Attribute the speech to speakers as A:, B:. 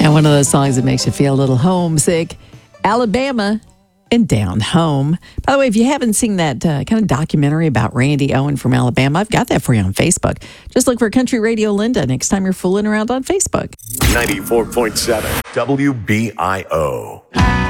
A: And one of those songs that makes you feel a little homesick, Alabama and Down Home. By the way, if you haven't seen that kind of documentary about Randy Owen from Alabama, I've got that for you on Facebook. Just look for Country Radio Linda next time you're fooling around on Facebook.
B: 94.7 WBIO.